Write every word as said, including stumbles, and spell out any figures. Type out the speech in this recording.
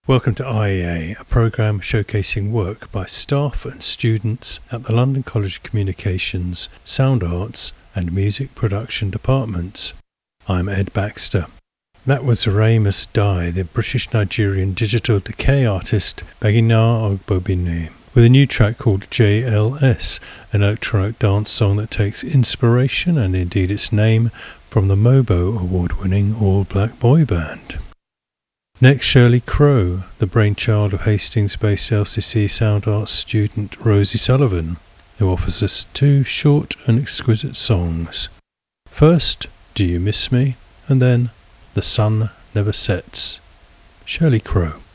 Welcome to I E A, a programme showcasing work by staff and students at the London College of Communications, Sound Arts and Music Production departments. I'm Ed Baxter. That was Ramus Dye, the British-Nigerian digital decay artist Bagina Ogbobine, with a new track called J L S, an electronic dance song that takes inspiration, and indeed its name, from the MOBO award-winning all-black boy band. Next, Shirley Crow, the brainchild of Hastings-based L C C Sound Arts student Rosie Sullivan, who offers us two short and exquisite songs. First, Do You Miss Me? And then, The Sun Never Sets. Shirley Crow.